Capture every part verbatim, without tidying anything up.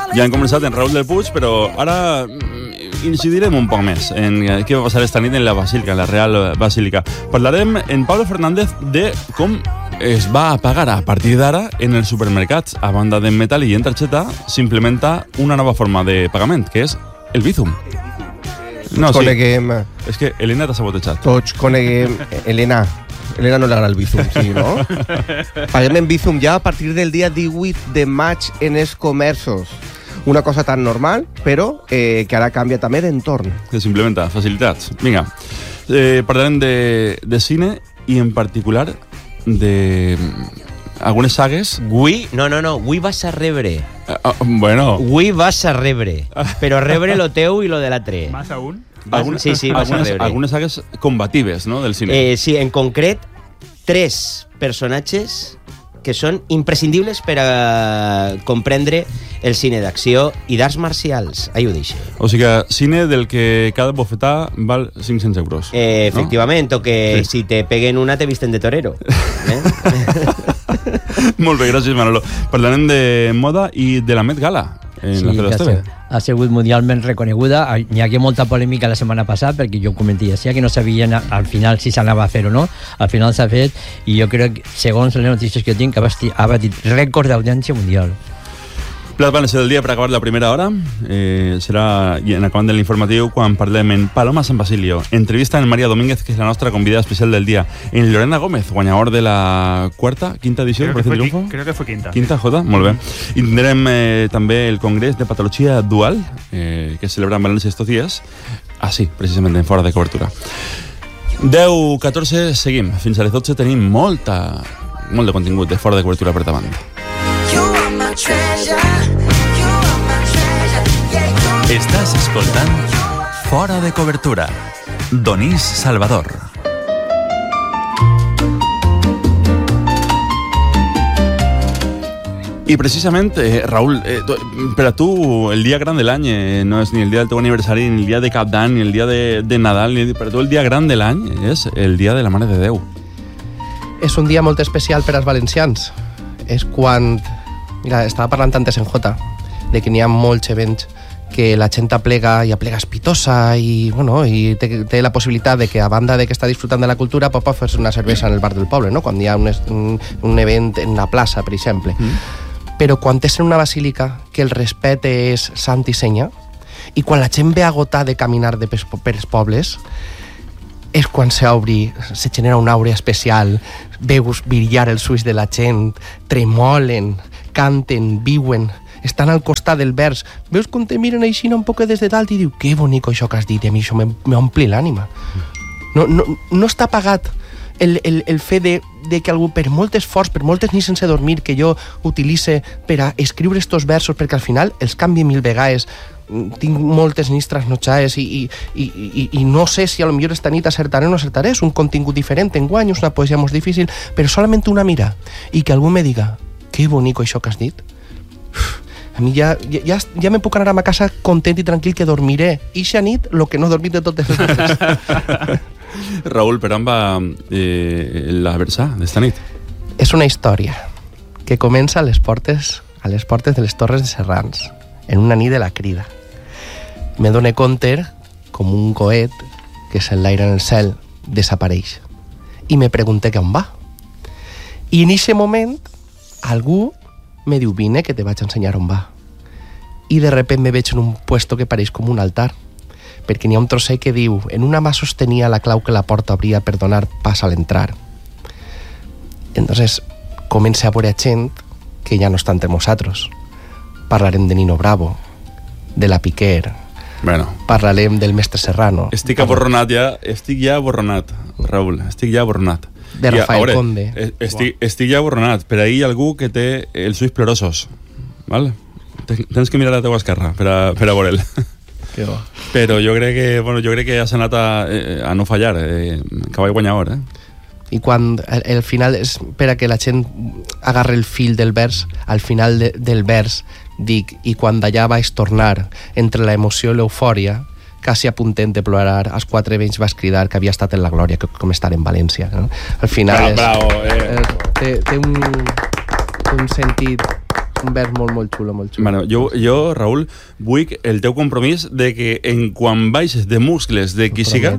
Ja hem començat en Raül del Puig, però ara incidirem un poc més en què va passar esta nit en la Basílica, en la Real Basílica. Parlarem en Pablo Fernández de com es va pagar a partir d'ara en els supermercats. A banda de metall i en targeta, s'implementa una nova forma de pagament, que és el Bizum. No, sí. Coneguem... És que Elena t'ha sabotejat. Tots coneguem... Elena... Elena no le agrada el Bizum, sí, no? Paguem en Bizum ja a partir del dia divuit de maig en els comerços. Una cosa tan normal, però eh, que ara canvia també d'entorn. Que s'implementa, facilitats. Vinga, eh, parlarem de, de cine i en particular de algunes sagues. Avui, no, no, no, avui vas a rebre. Uh, uh, bueno. Avui vas a rebre, però rebre lo teu i lo de l'altre. Más aún? Algunes, sí, sí, vas a algunes, rebre. algunes sagues combatives, no?, del cine. Eh, sí, en concret, tres personatges que són imprescindibles per a comprendre el cine d'acció i d'arts marcials. Ahí ho deixo. O sigui que cine del que cada bofetà val cinc-cents euros. Eh, efectivament, no? O que sí. Si te peguen una te visten de torero. Eh? Molt bé, gràcies, Manolo. Parlarem de moda i de la Met Gala en sí, la Fede Esteve. Ha sigut mundialment reconeguda. Hi havia molta polèmica la setmana passada perquè jo comentia ja que no sabien al final si s'anava a fer o no. Al final s'ha fet i jo crec que, segons les notícies que jo tinc, ha batit rècord d'audiència mundial. Plat va ser del dia per acabar la primera hora. Eh, serà en acabant de l'informatiu quan parlem en Paloma San Basilio. Entrevista en María Domínguez, que és la nostra convidada especial del dia. En Lorena Gómez, guanyador de la quarta, quinta edició del Precio Triunfo. Creo que fue quinta. Quinta, Jota, molt bé. I tindrem eh, també el Congrés de Patologia Dual, eh, que es celebra en València estos días. Ah, sí, precisament en Fora de Cobertura. deu catorze, seguim. Fins a les dotze tenim molta, molt de contingut de Fora de Cobertura per davant. Estàs escoltant Fora de Cobertura. Donís Salvador. I precisament, eh, Raül, eh, per a tu el dia gran de l'any eh, no és ni el dia del teu aniversari, ni el dia de Cap d'Any, ni el dia de, de Nadal, ni per a tu el dia gran de l'any és el dia de la Mare de Déu. És un dia molt especial per als valencians. És quan... Mira, estava parlant antes en Jota de que n'hi ha molts events que la gent aplega i aplega espitosa i, bueno, i té, té la possibilitat de que a banda de que està disfrutant de la cultura pot fer una cervesa en el bar del poble, no? Quan hi ha un, un, un event en la plaça, per exemple. Mm. Però quan és en una basílica que el respecte és sant i senya i quan la gent ve agotar de caminar de per, per els pobles és quan s'obri, se genera una aura especial, veus brillar els ulls de la gent, tremolen, canten, viuen, estan al costat del vers, veus com te miren així un poc des de dalt i diu, que bonico això que has dit, i a mi això m'ompli l'ànima. No, no, no està pagat el, el, el fet de, de que algú, per molt esforç, per moltes nits sense dormir que jo utilitze per a escriure estos versos, perquè al final els canvi mil vegades, tinc moltes nits trasnotxades i, i, i, i, i no sé si a lo millor esta nit acertaré o no acertaré, és un contingut diferent en guany, és una poesia molt difícil, però solament una mira i que algú me diga, que bonico això que has dit, a mi ja, ja, ja me puc anar a ma casa content i tranquil que dormiré ixa nit lo que no he dormit de totes les noches. Raül, per on va eh, la versar d'esta nit? És una història que comença a les portes a les portes de les Torres de Serrans en una nit de la crida. Me dono compte com un coet que s'enlaira en el cel desapareix i me pregunté que on va i en aquest moment algú me diu, vine que te vaig ensenyar on va. I de repente me veig en un puesto que pareix com un altar, perquè n'hi ha un trosset que diu, en una mà sostenia la clau que la porta obria per donar pas a l'entrar. Entonces, comença a veure gent que ja no està entre nosaltres. Parlarem de Nino Bravo, de la Piquer, bueno. Parlarem del mestre Serrano. Estic aborronat ja, estic ja aborronat, Raül, estic ja aborronat. De Rafael veure, Conde. Estic, estic ja aborronat. Per ahir hi ha algú que té els ulls plorosos. Val? Tens que mirar a la teua esquerra per a, per a veure'l. Que bo. Però jo crec que, bueno, jo crec que has anat a, a no fallar. Eh, cavall guanyador, eh? I quan el, el final és per a que la gent agarre el fil del vers, al final de, del vers dic, i quan d'allà vaig tornar entre la emoció i l'eufòria, quasi a puntent de plorar, als quatre veïns vas cridar que havia estat en la glòria, que, com estar en València. No? Al final bravo, és, bravo, eh. té, té, un, un sentit un vers molt, molt xulo, molt xulo. Bueno, jo, jo, Raül, vull el teu compromís de que en quan baixes de muscles de qui siga,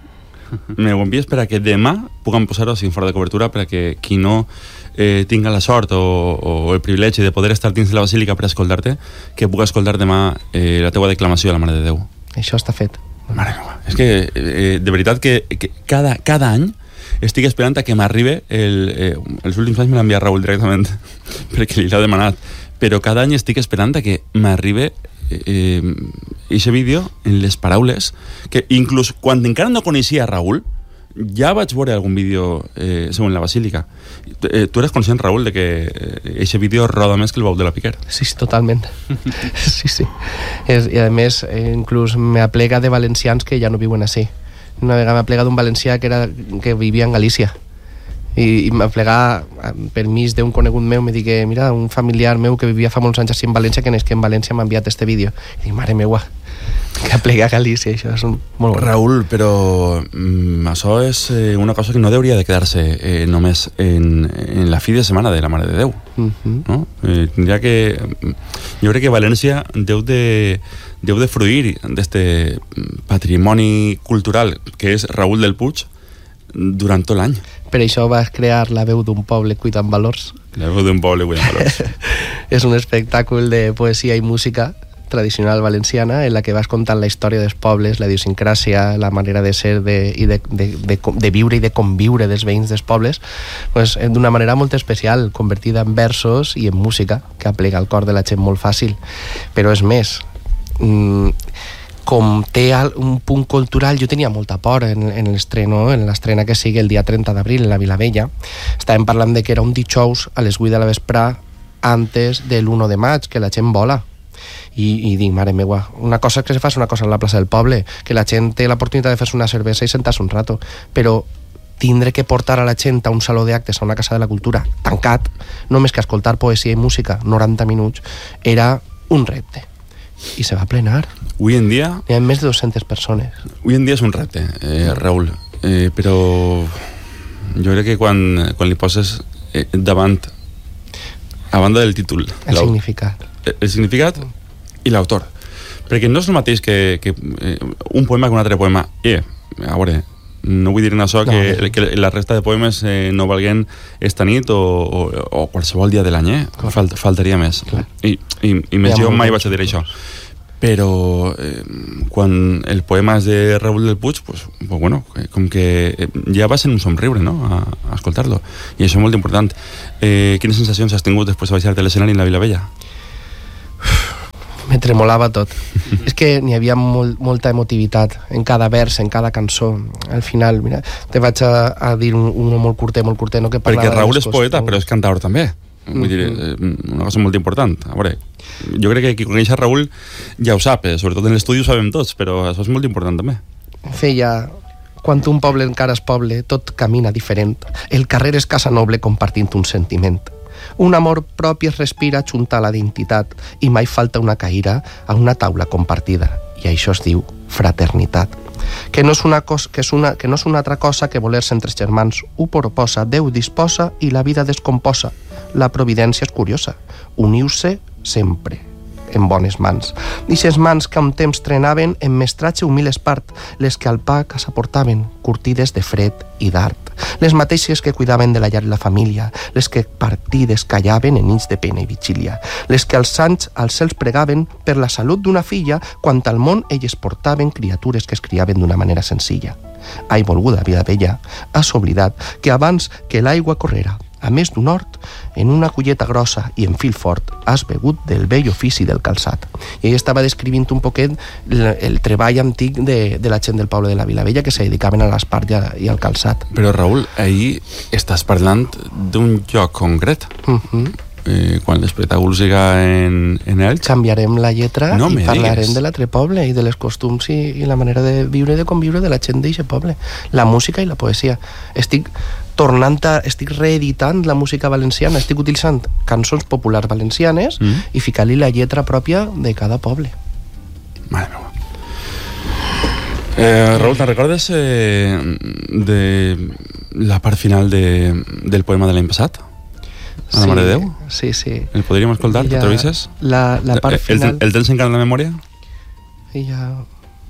me ho envies per a que demà puguem posar-ho sin fora de cobertura, per a que qui no eh, tinga la sort o, o el privilegi de poder estar dins de la basílica per a escoltar-te, que pugui escoltar demà eh, la teua declamació a la Mare de Déu. Això està fet. Mare meva, és que eh, de veritat que, que cada, cada any estic esperant a que m'arribe el, eh, els últims anys me l'ha enviat Raül directament perquè li l'ha demanat, però cada any estic esperant a que m'arribe eh, eixe vídeo en les paraules que inclús quan encara no coneixia Raül ja vaig veure algun vídeo eh, segons la basílica. Eh, tu eres conscient, Raül, de que eixe vídeo roda més que el bou de la Piquer? Sí, sí, totalment. Sí, sí. És, i a més, eh, inclús m'aplega de valencians que ja no viuen així. Una vegada m'aplega d'un valencià que, era, que vivia en Galícia i, i m'aplega per mig d'un conegut meu, me digui, mira, un familiar meu que vivia fa molts anys així en València, que és que en València m'ha enviat este vídeo. I dic, mare meua, que aplega a Galícia, això és un, molt bon. Raül, però mm, això és eh, una cosa que no hauria de quedar-se eh, només en, en la fi de setmana de la Mare de Déu. Uh-huh. No? Eh, tindria que... Jo crec que València deu de, deu de fruir d'este patrimoni cultural que és Raül del Puig durant tot l'any. Per això vas crear La veu d'un poble cuidant valors. La veu d'un poble cuidant valors. És un espectacle de poesia i música tradicional valenciana en la que vas contant la història dels pobles, la idiosincràsia, la manera de ser de, i de, de, de, de viure i de conviure dels veïns dels pobles, pues, d'una manera molt especial, convertida en versos i en música, que aplega el cor de la gent molt fàcil. Però és més, mmm, com té un punt cultural, jo tenia molta por en, en l'estreno, en l'estrena que sigui el dia trenta d'abril en la Vilavella. Estàvem parlant de que era un dijous a les vuit de la vesprà antes de l'u de maig, que la gent vola. I, i dic, mare meua, una cosa que se fa és una cosa en la plaça del poble, que la gent té l'oportunitat de fer-se una cervesa i sentar-se un rato, però tindre que portar a la gent a un saló d'actes, a una casa de la cultura, tancat, només que escoltar poesia i música noranta minuts, era un repte. I se va plenar. Avui en dia... Hi ha més de dues-centes persones. Avui en dia és un repte, eh, Raül, eh, però jo crec que quan, quan li poses eh, davant, a banda del títol... El significat. El significat i l'autor. Perquè no és el mateix que, que eh, un poema que un altre poema. Eh, a veure, no vull dir en això que, no, que la resta de poemes eh, no valguen esta nit o, o, o qualsevol dia de l'any, eh? Falt, faltaria més. I, i, i més jo mai vaig a dir això. Però eh, quan el poema és de Raül del Puig, pues, pues bueno, com que ja va ser un somriure, no?, a, a escoltar-lo. I això és molt important. Eh, quines sensacions has tingut després de baixar-te a l'escenari en la Vilavella? Me tremolava tot. És que n'hi havia molt, molta emotivitat en cada vers, en cada cançó. Al final, mira, te vaig a, a dir un, un molt curtet, molt curtet, no? Que perquè Raül és poeta, però és cantaor també. Vull dir, una cosa molt important. A veure, jo crec que qui coneix a Raül ja ho sap, eh? Sobretot en l'estudi ho sabem tots, però això és molt important també. Feia... Quan un poble encara és poble, tot camina diferent. El carrer és casa noble compartint un sentiment. Un amor propi es respira junta a la identitat i mai falta una caïra a una taula compartida. I això es diu fraternitat. Que no és una, cosa, que és una, que no és una altra cosa que voler-se entre germans. Ho proposa, Déu disposa i la vida descomposa. La providència és curiosa. Uniu-se sempre en bones mans. Ixes mans que a un temps trenaven en mestratge humil espart, les que al pa casa portaven, curtides de fred i d'art. Les mateixes que cuidaven de la llar i la família, les que partides callaven en nits de pena i vigília, les que als anys als cels pregaven per la salut d'una filla, quan al món elles portaven criatures que es criaven d'una manera senzilla. Ai, volguda vida vella, has oblidat que abans que l'aigua correra, a més d'un hort, en una culleta grossa i en fil fort, has begut del vell ofici del calçat. I ell estava descrivint un poquet el, el treball antic de, de la gent del poble de la Vilavella que se dedicaven a l'espart i, a, i al calçat. Però, Raül, ahir estàs parlant d'un lloc concret. Uh-huh. Eh, quan l'espectacle siga en, en Elx... Canviarem la lletra no i parlarem digues. de l'altre poble i de les costums i, i la manera de viure i de conviure de la gent d'aquest poble. La música i la poesia. Estic tornant a... estic reeditant la música valenciana, estic utilitzant cançons populars valencianes mm. i ficar-li la lletra pròpia de cada poble. Mare meva. Eh, Raül, te'n recordes eh, de la part final de, del poema de l'any passat? a la sí, Mare de Déu? Sí, sí. El podríem escoltar? Ja, T'atrevisses? La, la part final... El, el tens encara en la memòria? Ja...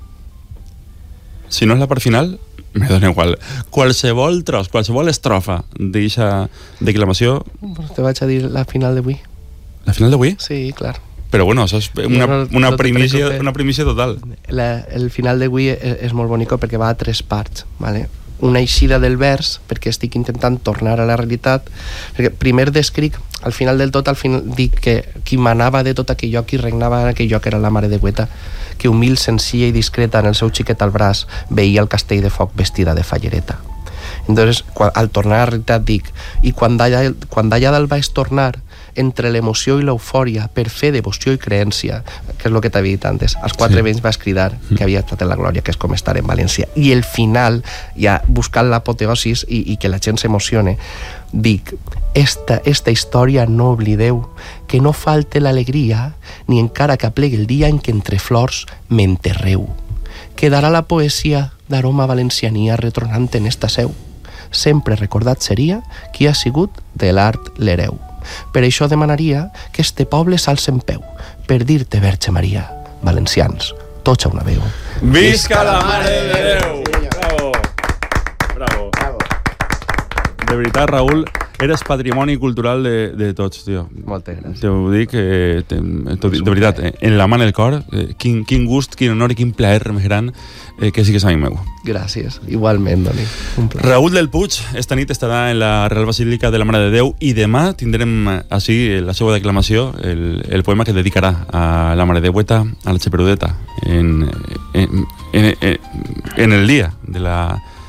Si no és la part final, me dona igual. Qualsevol tros, qualsevol estrofa d'eixa declamació... Te vaig a dir la final d'avui. La final d'avui? Sí, clar. Però bueno, això és una, no, una, no primícia, una primícia total. La, el final d'avui és, és molt bonico perquè va a tres parts, ¿vale? Una eixida del vers, perquè estic intentant tornar a la realitat, perquè primer descric, al final del tot, al final dic que qui manava de tot aquell lloc, qui regnava en aquell lloc era la Mare de Hueta, que humil, senzilla i discreta en el seu xiquet al braç veia el castell de foc vestida de fallereta. Entonces, quan, al tornar a la realitat dic, i quan d'allà, quan d'allà dalt vaig tornar, entre l'emoció i l'eufòria, per fer devoció i creència, que és el que t'havia dit antes, als quatre sí. vents vas cridar que havia estat en la glòria, que és com estar en València. I el final, ja buscant l'apoteosis i, i que la gent s'emocione, dic, esta, esta història no oblideu, que no falte l'alegria, ni encara que aplegui el dia en què entre flors m'enterreu. Quedarà la poesia d'aroma valenciania retronant en esta seu. Sempre recordat seria qui ha sigut de l'art l'hereu. Per això demanaria que este poble s'alce en peu per dir-te, Verge Maria, valencians, tots a una veu. Visca la Mare de Déu! Bravo! Bravo! Bravo! De veritat, Raül, eres patrimoni cultural de, de tots, tio. Moltes gràcies. Te ho dic, eh, te, de veritat, eh, en la mà en el cor, eh, quin, quin gust, quin honor i quin plaer més gran eh, que sigues amic meu. Gràcies, igualment, Doni. Un plaer. Raül del Puig, esta nit estarà en la Real Basílica de la Mare de Déu i demà tindrem així la seva declamació, el, el poema que dedicarà a la Mare de Hueta, a la Xeperudeta, en, en, en, en el dia de la,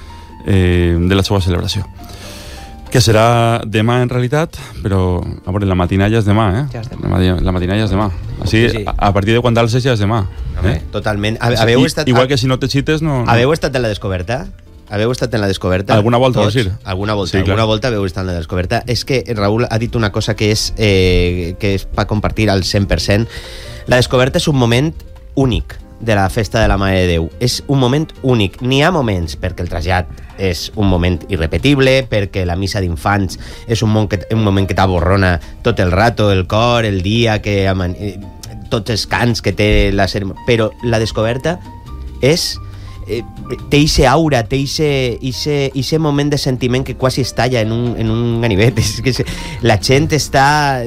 eh, de la seva celebració. Que serà demà en realitat, però a veure, la matinalla és demà, eh? Ja és demà. La, mati la matinalla és demà. Així, Sí, sí. a, a partir de quan d'alces ja és demà. Home, Eh? totalment. Haveu I, estat... igual que si no t'excites, no... no. Haveu estat en la descoberta? Haveu estat en la descoberta? Alguna volta, Tots? vols dir? Alguna volta, Sí, clar. alguna volta haveu estat en la descoberta. És que Raül ha dit una cosa que és, eh, que és per compartir al cent per cent. La descoberta és un moment únic de la festa de la Mare de Déu. És un moment únic. N'hi ha moments, perquè el trasllat és un moment irrepetible, perquè la missa d'infants és un, moment que, un moment que t'aborrona tot el rato, el cor, el dia, que aman... tots els cants que té la cerimònia. Però la descoberta és... Eh, té ixe aura, té ixe, ixe, ixe moment de sentiment que quasi es talla en un, en un ganivet. És que la gent està...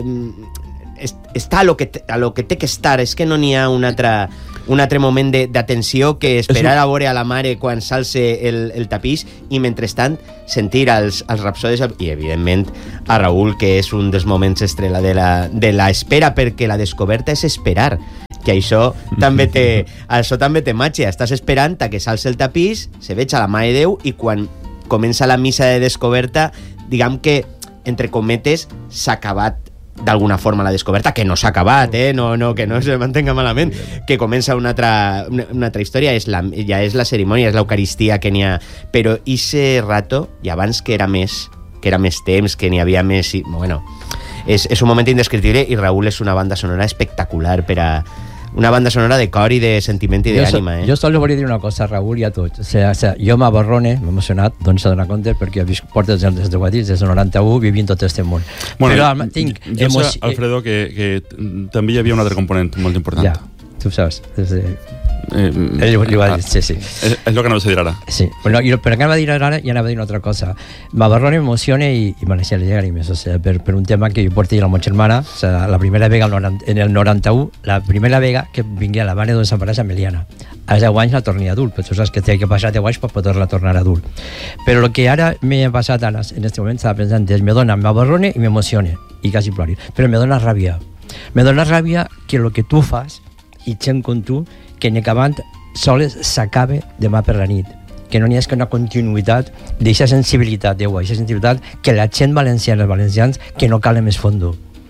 està a lo que, a lo que té que estar. És que no n'hi ha un altre, un altre moment d'atenció que esperar a veure a la mare quan s'alce el, el tapís i mentrestant sentir els, els rapsodes i evidentment a Raül, que és un dels moments estrella de la, de la espera, perquè la descoberta és esperar, que això també té, això també té màgia. Estàs esperant a que s'alce el tapís, se veig a la Mare de Déu i quan comença la missa de descoberta, diguem que, entre cometes, s'ha acabat d'alguna forma la descoberta, que no s'ha acabat, eh? no, no, que no se mantenga malament, que comença una altra, una, una altra història, és la, ja és la cerimònia, és l'eucaristia que n'hi ha, però ixe rato, i abans que era més, que era més temps, que n'hi havia més... I, bueno, és, és un moment indescriptible i Raül és una banda sonora espectacular per a... Una banda sonora de cor i de sentiment i d'ànima, eh? Jo solo volia dir una cosa, Raül, i a tots. O sigui, o sigui, jo m'abarrone, m'he emocionat, doncs s'ha donat compte, perquè he vist portes des de Guadix, des del noranta-u, vivint tot aquest món. Bueno, però tinc jo emoció... sé, Alfredo, que, que també hi havia un altre component molt important. Ja, tu saps. Des de... Eh, Ell li va dir, sí, sí. És, és el que no sé dir ara. Sí, però, i, però que anava a dir ara, i anava a dir una altra cosa. M'abarrone, m'emociona i, i me deixa llàgrimes, o sigui, per, per un tema que jo porto a la meva germana, o sigui, la primera vegada en el noranta-u, la primera vegada que vingui a la mare d'on s'embarassa Emiliana. A deu anys la torni adult, però tu saps que té que passar deu anys per poder-la tornar adult. Però el que ara m'he passat ara, en aquest moment, estava pensant, és, me dona, m'abarrone i m'emocione, i quasi plori, però me dona ràbia. Me dona ràbia que el que tu fas, i gent com tu, que ni acabant soles s'acabe demà per la nit, que no n'hi ha que una continuïtat d'aquesta sensibilitat, Déu, aquesta sensibilitat que la gent valenciana, els valencians, que no calen més fondo.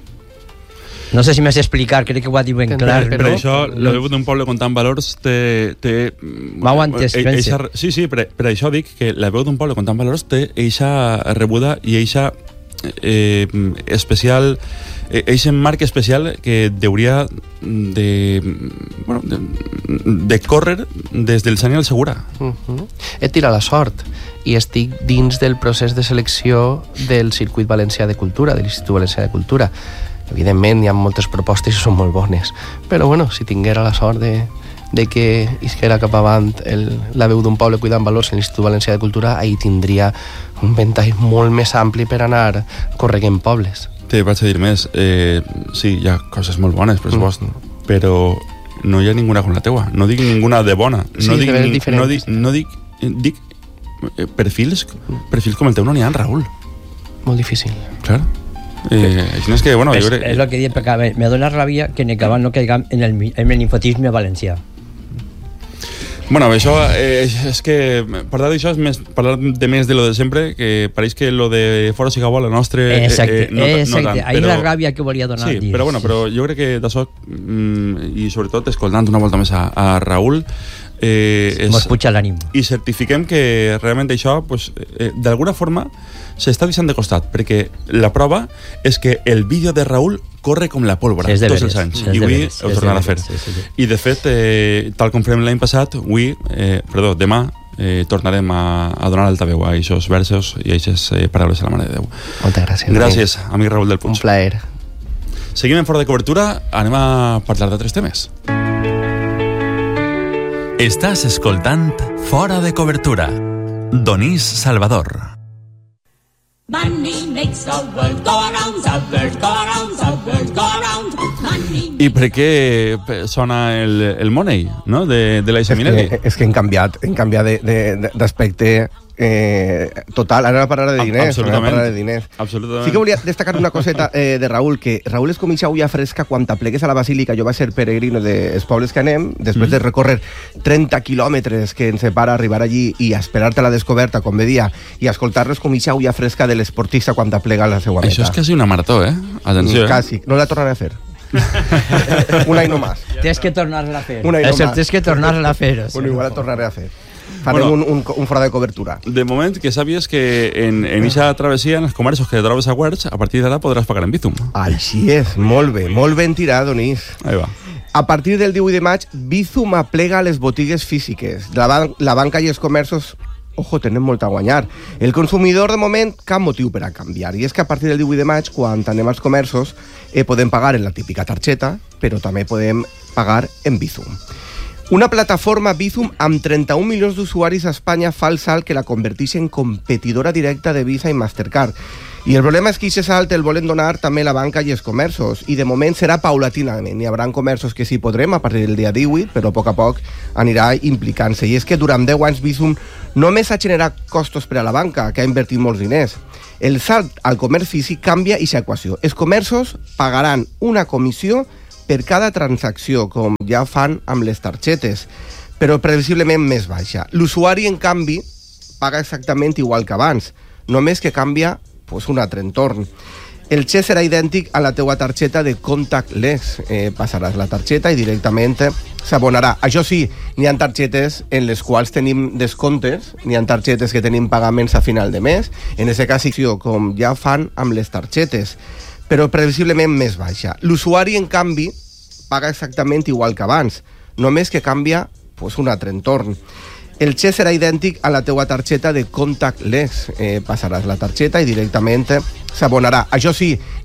No sé si m'has explicat, crec que ho ha dit ben clar, però no? això, la veu d'un poble con tant valors té... té M'ho entès, e- pense. eixa- Sí, sí, per, per això dic que la veu d'un poble con tant valors té eixa rebuda i eixa eh, especial, eixe marc especial que hauria de, bueno, de, de córrer des del Sani al Segura. Uh-huh. He tirat la sort i estic dins del procés de selecció del Circuit Valencià de Cultura, de l'Institut Valencià de Cultura. Evidentment, hi ha moltes propostes i són molt bones, però bueno, si tinguera la sort de, de que isquera cap avant el, la veu d'un poble cuidant valors en l'Institut Valencià de Cultura, ahir tindria un ventall molt més ampli per anar correguent pobles. Te vaig a dir més, eh, sí, hi ha coses molt bones, per supost, mm. però no hi ha ninguna com la teua. No dic ninguna de bona. Sí, no dic, de ni, diferents. no dic, no dic, dic eh, perfils, perfils com el teu no n'hi ha, Raül. Molt difícil. Clar. Eh, això és que, bueno, es, jo crec... es lo que dic, perquè me, me dona ràbia que ni acabant no caigam en el, en el infotisme valencià. Bueno, això eh, és que parlar d'això és més, parlar de més de lo de sempre, que pareix que lo de fora siga bo, la nostra... Exacte, eh, no, exacte. No tant, Ahí però, la ràbia que volia donar. Sí, dir. però bueno, però jo crec que d'això, mm, i sobretot escoltant una volta més a, a Raül, eh, és, mos puja l'ànim. i certifiquem que realment això, pues, eh, d'alguna forma, s'està deixant de costat, perquè la prova és que el vídeo de Raül corre com la pólvora, sí, tots els anys, i avui ho tornarà a fer. Sí, sí, sí. I de fet, eh, tal com farem l'any passat, avui, eh, perdó, demà, eh, tornarem a, a donar altaveu a aquests versos i a aquestes eh, paraules a la Mare de Déu. Moltes gràcies. Gràcies, amic Raül del Puig. Un plaer. Seguim en Fora de Cobertura, anem a parlar d'altres temes. Estàs escoltant Fora de Cobertura. Donís Salvador. Money makes the world go around, the world go around, the world go around. Money I per què sona el, el Money, no?, de, de l'Aixa Minelli? És que, és que hem canviat, hem canviat de, de, d'aspecte eh, total. Ara parlarà de diners. Absolutament. Ara parlarà de diners. Absolutament. Sí que volia destacar una coseta eh, de Raül, que Raül és com ixa ulla fresca quan t'aplegues a la Basílica. Jo vaig ser peregrino dels pobles que anem, després mm. de recórrer trenta quilòmetres que ens separa arribar allí i esperar-te a la descoberta, com ve dia, i escoltar-los com ixa ulla fresca de l'esportista quan t'aplega a la seva meta. Això és quasi una marató, eh? Atenció, eh? Quasi. No la tornaré a fer. Un any no más. Tens que tornar-la a fer. Un any no más. Tens que tornar-la a fer. Bueno, igual la tornaré a fer. Farem Bueno, un, un, un fora de cobertura. De moment, que sàpies que en, en eixa travessia, en els comerços que trobes a Huerts, a partir d'ara podràs pagar en Bizum. Així és, molt bé, molt ben tirat, Donís. Ahí va. A partir del divuit de maig, Bizum aplega les botigues físiques. La, ban la banca i els comerços, ojo, tenen molt a guanyar. El consumidor, de moment, cap motiu per a canviar. I és que a partir del divuit de maig, quan anem als comerços, eh, podem pagar en la típica targeta, però també podem pagar en Bizum. Una plataforma Bizum amb trenta-un milions d'usuaris a Espanya fa el salt que la converteix en competidora directa de Visa i Mastercard. I el problema és que aquest salt el volen donar també la banca i els comerços, i de moment serà paulatinament. Hi haurà comerços que sí podrem a partir del dia divuit, però a poc a poc anirà implicant-se. I és que durant deu anys Bizum només ha generat costos per a la banca, que ha invertit molts diners. El salt al comerç físic canvia aquesta equació. Els comerços pagaran una comissió per cada transacció, com ja fan amb les targetes, però previsiblement més baixa. L'usuari, en canvi, paga exactament igual que abans, només que canvia pues, un altre entorn. El xec serà idèntic a la teua targeta de contactless. Eh, passaràs la targeta i directament s'abonarà. Això sí, n'hi ha targetes en les quals tenim descomptes, n'hi ha targetes que tenim pagaments a final de mes, en aquest cas, com ja fan amb les targetes, però previsiblement més baixa. L'usuari, en canvi, paga exactament igual que abans, només que canvia pues, un altre entorn. El xec serà idèntic a la teua targeta de contactless. Eh, passaràs la targeta i directament s'abonarà. Això sí,